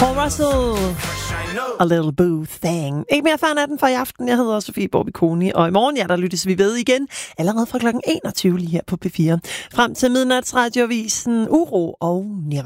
Paul Russell. A little boo thing. Ikke mere fan af den for i aften. Jeg hedder Sofie Borbiconi, og i morgen, der lyttes vi ved igen. Allerede fra kl. 21 lige her på P4. Frem til midnatsradiovisen Uro og Nirvana.